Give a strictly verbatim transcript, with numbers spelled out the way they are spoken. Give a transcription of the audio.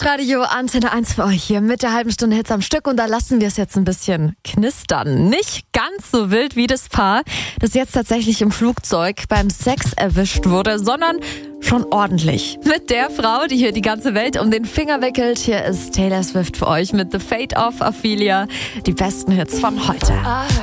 Hitradio Antenne eins für euch hier mit der halben Stunde Hits am Stück und da lassen wir es jetzt ein bisschen knistern. Nicht ganz so wild wie das Paar, das jetzt tatsächlich im Flugzeug beim Sex erwischt wurde, sondern schon ordentlich. Mit der Frau, die hier die ganze Welt um den Finger wickelt. Hier ist Taylor Swift für euch mit The Fate of Ophelia. Die besten Hits von heute.